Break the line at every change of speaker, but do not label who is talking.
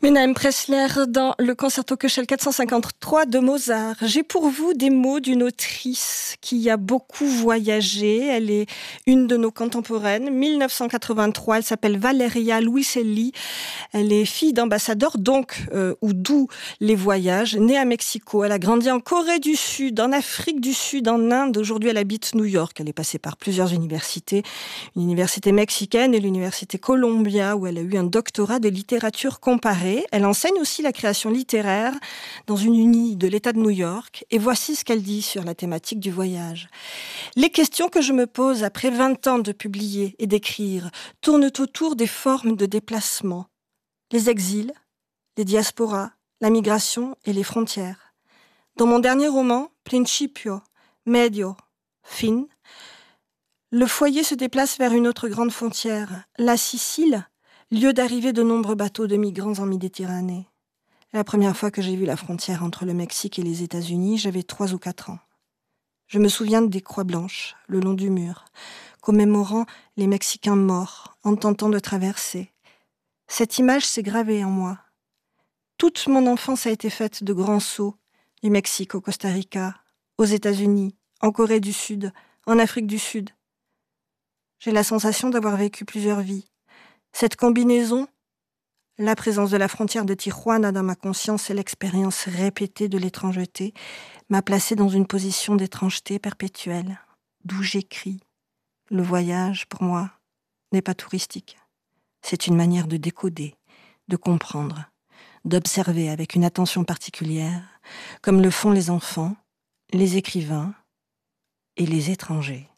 Menahem Pressler dans le concerto Köchel 453 de Mozart. J'ai pour vous des mots d'une autrice qui a beaucoup voyagé. Elle est une de nos contemporaines. 1983, elle s'appelle Valeria Luiselli. Elle est fille d'ambassadeur, donc, ou d'où les voyages. Née à Mexico, elle a grandi en Corée du Sud, en Afrique du Sud, en Inde. Aujourd'hui, elle habite New York. Elle est passée par plusieurs universités. Une université mexicaine et l'université Columbia, où elle a eu un doctorat de littérature comparée. Elle enseigne aussi la création littéraire dans une uni de l'État de New York. Et voici ce qu'elle dit sur la thématique du voyage. Les questions que je me pose après 20 ans de publier et d'écrire tournent autour des formes de déplacement. Les exils, les diasporas, la migration et les frontières. Dans mon dernier roman, Principio, Medio, Fin, le foyer se déplace vers une autre grande frontière, la Sicile, lieu d'arrivée de nombreux bateaux de migrants en Méditerranée. La première fois que j'ai vu la frontière entre le Mexique et les États-Unis, j'avais 3 ou 4 ans. Je me souviens des croix blanches le long du mur, commémorant les Mexicains morts en tentant de traverser. Cette image s'est gravée en moi. Toute mon enfance a été faite de grands sauts, du Mexique au Costa Rica, aux États-Unis, en Corée du Sud, en Afrique du Sud. J'ai la sensation d'avoir vécu plusieurs vies. Cette combinaison, la présence de la frontière de Tijuana dans ma conscience et l'expérience répétée de l'étrangeté, m'a placée dans une position d'étrangeté perpétuelle, d'où j'écris. Le voyage, pour moi, n'est pas touristique. C'est une manière de décoder, de comprendre, d'observer avec une attention particulière, comme le font les enfants, les écrivains et les étrangers.